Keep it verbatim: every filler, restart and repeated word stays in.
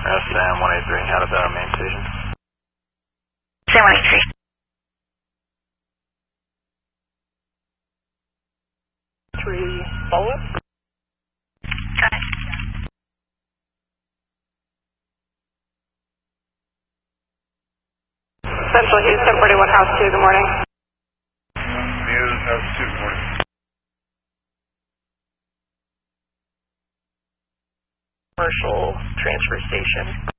S M one eighty-three, out of our main station. S M one eighty-three. Three, follow-up? Got it. Central Houston, forty-one House two, good morning. News House two, good morning. Commercial transfer station.